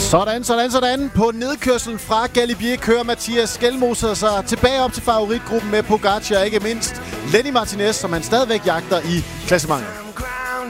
Sådan. På nedkørslen fra Galibier kører Mathias Skjelmose sig tilbage op til favoritgruppen med Pogacar, ikke mindst Lenny Martinez, som han stadigvæk jagter i klassementet.